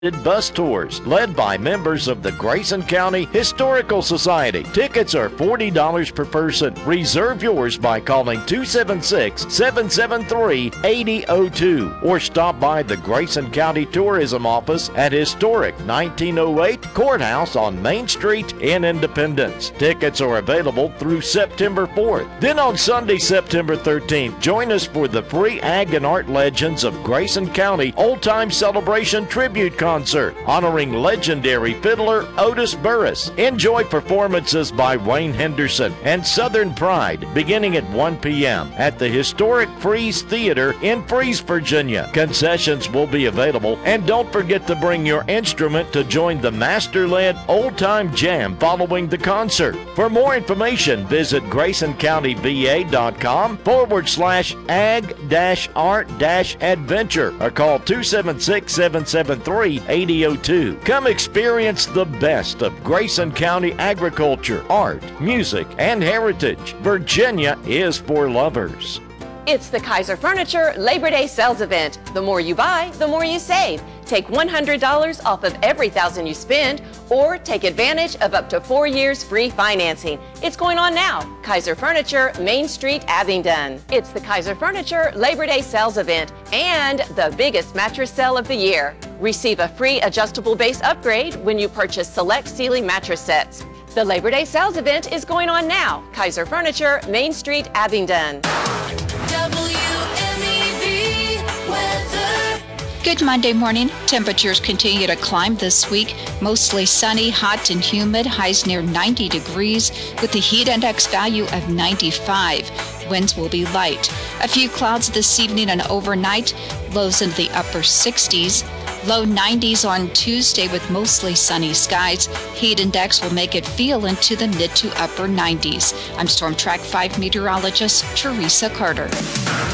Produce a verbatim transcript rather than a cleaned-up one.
bus tours led by members of the Grayson County Historical Society. Tickets are forty dollars per person. Reserve yours by calling two seven six, seven seven three, eight zero zero two or stop by the Grayson County Tourism Office at historic nineteen oh eight Courthouse on Main Street in Independence. Tickets are available through September fourth. Then on Sunday, September thirteenth, join us for the free Ag and Art Legends of Grayson County Old Time Celebration Tribute Concert. Concert honoring legendary fiddler Otis Burris. Enjoy performances by Wayne Henderson and Southern Pride beginning at one p.m. at the historic Freeze Theater in Freeze, Virginia. Concessions will be available, and don't forget to bring your instrument to join the master-led old-time jam following the concert. For more information, visit GraysonCountyVA.com forward slash ag dash art dash adventure or call two seven six, seven seven three, eight zero zero two. Come experience the best of Grayson County agriculture, art, music, and heritage. Virginia is for lovers. It's the Kaiser Furniture Labor Day Sales Event. The more you buy, the more you save. Take one hundred dollars off of every one thousand dollars you spend, or take advantage of up to four years free financing. It's going on now. Kaiser Furniture, Main Street, Abingdon. It's the Kaiser Furniture Labor Day Sales Event and the biggest mattress sale of the year. Receive a free adjustable base upgrade when you purchase select ceiling mattress sets. The Labor Day Sales Event is going on now. Kaiser Furniture, Main Street, Abingdon. Good Monday morning. Temperatures continue to climb this week. Mostly sunny, hot, and humid. Highs near ninety degrees with the heat index value of ninety-five. Winds will be light. A few clouds this evening and overnight. Lows into the upper sixties. Low nineties on Tuesday with mostly sunny skies. Heat index will make it feel into the mid to upper nineties. I'm Storm Track five meteorologist Teresa Carter.